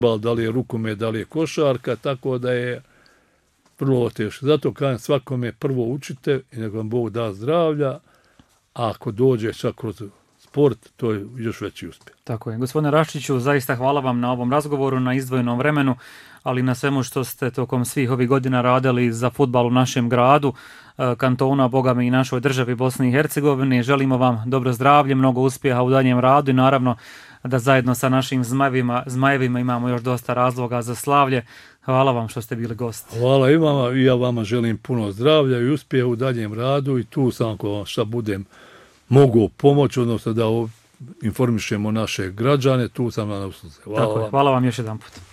da li je rukomet, da li je košarka, tako da je vrlo teško. Zato kažem svakome prvo učite i nek vam Bog da zdravlja, a ako dođe čak kroz sport, to je još veći uspjeh. Tako je. Gospodine Raščiću, zaista hvala vam na ovom razgovoru, na izdvojenom vremenu, ali na svemu što ste tokom svih ovih godina radili za fudbal u našem gradu, kantona, bogami i našoj državi Bosni i Hercegovini. Želimo vam dobro zdravlje, mnogo uspjeha u daljem radu i naravno da zajedno sa našim zmajevima imamo još dosta razloga za slavlje. Hvala vam što ste bili gosti. Hvala i vama, i ja vama želim puno zdravlja i uspjeha u daljem radu i tu sam ako šta budem mogu pomoći, odnosno da informišemo naše građane, tu sam na usluzi. Hvala vam još jedan put.